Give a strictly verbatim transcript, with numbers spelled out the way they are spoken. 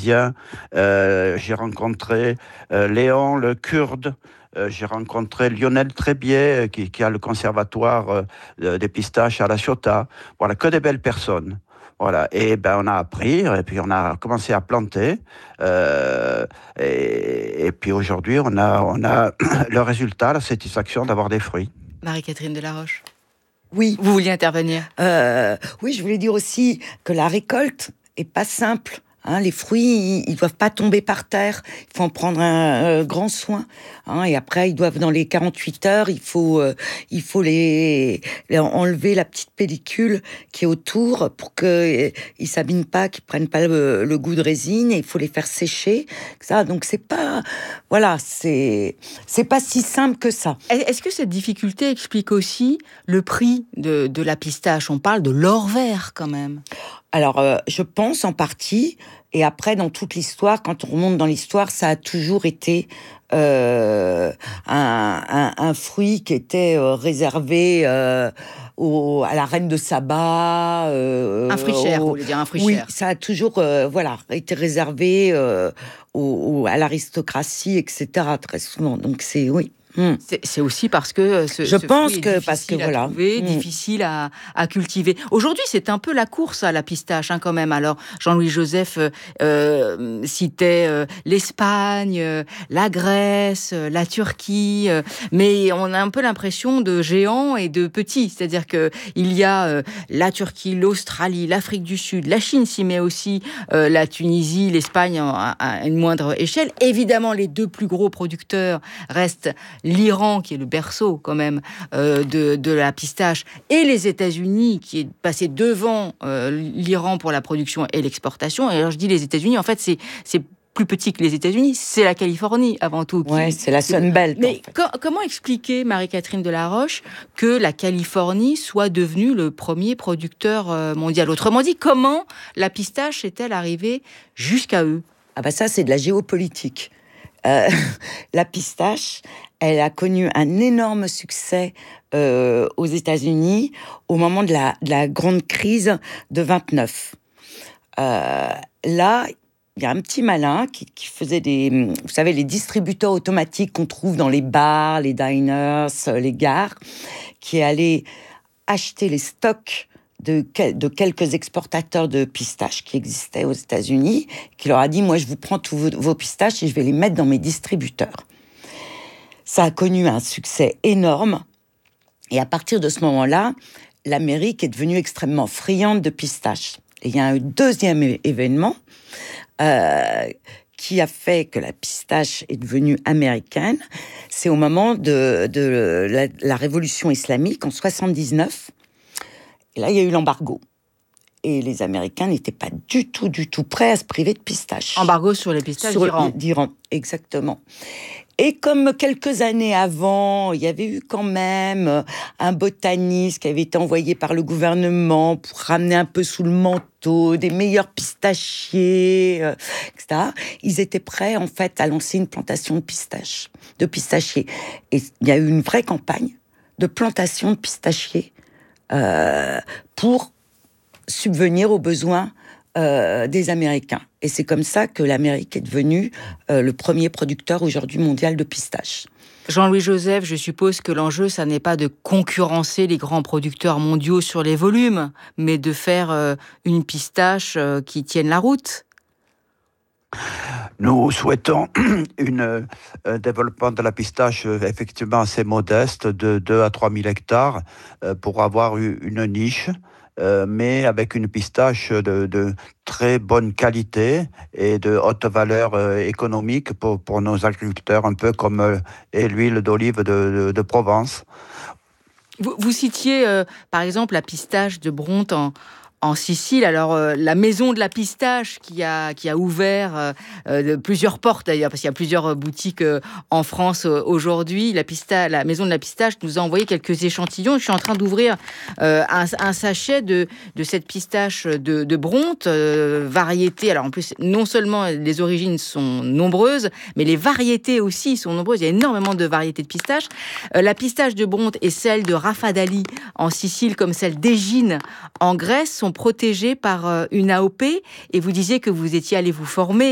Tunisien, euh, j'ai rencontré euh, Léon le Kurde, euh, j'ai rencontré Lionel Trébier, euh, qui, qui a le conservatoire euh, des pistaches à La Ciotat. Voilà, que des belles personnes. Voilà, et ben on a appris, et puis on a commencé à planter, euh, et, et puis aujourd'hui on a, on a le résultat, la satisfaction d'avoir des fruits. Marie-Catherine Delaroche. Oui. Vous vouliez intervenir ? Euh, oui, je voulais dire aussi que la récolte est pas simple. Hein, les fruits, ils, ils doivent pas tomber par terre. Il faut en prendre un euh, grand soin. Hein, et après, ils doivent, dans les quarante-huit heures, il faut, euh, il faut les, les enlever la petite pellicule qui est autour pour que euh, ils s'abîment pas, qu'ils prennent pas le, le goût de résine. Et il faut les faire sécher. Ça, donc c'est pas, voilà, c'est, c'est pas si simple que ça. Est-ce que cette difficulté explique aussi le prix de, de la pistache ? On parle de l'or vert quand même. Alors, euh, je pense en partie, et après, dans toute l'histoire, quand on remonte dans l'histoire, ça a toujours été euh, un, un, un fruit qui était euh, réservé euh, au, à la reine de Saba. Euh, un fruit cher, au, vous voulez dire un fruit oui, cher. Oui, ça a toujours euh, voilà, été réservé euh, au, au, à l'aristocratie, et cetera, très souvent. Donc, c'est, oui. Mmh. C'est, c'est aussi parce que ce, je ce pense fruit est que difficile parce que à voilà, trouver, mmh. difficile à, à cultiver. Aujourd'hui, c'est un peu la course à la pistache, hein, quand même. Alors, Jean-Louis Joseph euh, citait euh, l'Espagne, euh, la Grèce, euh, la Turquie, euh, mais on a un peu l'impression de géants et de petits. C'est-à-dire que il y a euh, la Turquie, l'Australie, l'Afrique du Sud, la Chine s'y met aussi, euh, la Tunisie, l'Espagne à, à une moindre échelle. Évidemment, les deux plus gros producteurs restent l'Iran, qui est le berceau quand même euh, de, de la pistache, et les États-Unis, qui est passé devant euh, l'Iran pour la production et l'exportation. Et alors je dis les États-Unis, en fait, c'est, c'est plus petit que les États-Unis, c'est la Californie avant tout. Oui, c'est la Sun Belt. Mais en fait. co- comment expliquer, Marie-Catherine Delaroche, que la Californie soit devenue le premier producteur euh, mondial ? Autrement dit, comment la pistache est-elle arrivée jusqu'à eux ? Ah bah ça, c'est de la géopolitique. Euh, la pistache, elle a connu un énorme succès euh, aux États-Unis au moment de la, de la grande crise de vingt-neuf. Euh, là, il y a un petit malin qui, qui faisait des, vous savez, les distributeurs automatiques qu'on trouve dans les bars, les diners, les gares, qui est allé acheter les stocks De, de quelques exportateurs de pistaches qui existaient aux États-Unis, qui leur a dit, moi je vous prends tous vos, vos pistaches et je vais les mettre dans mes distributeurs. Ça a connu un succès énorme, et à partir de ce moment-là, l'Amérique est devenue extrêmement friande de pistaches. Et il y a un deuxième é- événement euh, qui a fait que la pistache est devenue américaine, c'est au moment de, de la, la révolution islamique en soixante-dix-neuf. Et là, il y a eu l'embargo. Et les Américains n'étaient pas du tout, du tout prêts à se priver de pistaches. Embargo sur les pistaches sur d'Iran. D'Iran, exactement. Et comme quelques années avant, il y avait eu quand même un botaniste qui avait été envoyé par le gouvernement pour ramener un peu sous le manteau des meilleurs pistachiers, euh, et cetera. Ils étaient prêts, en fait, à lancer une plantation de pistaches, de pistachiers. Et il y a eu une vraie campagne de plantation de pistachiers Euh, pour subvenir aux besoins euh, des Américains. Et c'est comme ça que l'Amérique est devenue euh, le premier producteur aujourd'hui mondial de pistaches. Jean-Louis Joseph, je suppose que l'enjeu, ça n'est pas de concurrencer les grands producteurs mondiaux sur les volumes, mais de faire euh, une pistache euh, qui tienne la route. Nous souhaitons un euh, développement de la pistache euh, effectivement assez modeste, de deux à trois mille hectares, euh, pour avoir une niche, euh, mais avec une pistache de, de très bonne qualité et de haute valeur euh, économique pour, pour nos agriculteurs, un peu comme euh, est l'huile d'olive de, de, de Provence. Vous, vous citiez, euh, par exemple, la pistache de Bronte en... en Sicile. Alors, euh, la maison de la pistache qui a, qui a ouvert euh, euh, plusieurs portes d'ailleurs, parce qu'il y a plusieurs boutiques euh, en France euh, aujourd'hui. La, pista- la maison de la pistache nous a envoyé quelques échantillons. Je suis en train d'ouvrir euh, un, un sachet de, de cette pistache de, de Bronte, euh, variété. Alors, en plus, non seulement les origines sont nombreuses, mais les variétés aussi sont nombreuses. Il y a énormément de variétés de pistaches. Euh, la pistache de Bronte et celle de Rafadali en Sicile, comme celle d'Égine en Grèce, sont protégés par une A O P, et vous disiez que vous étiez allé vous former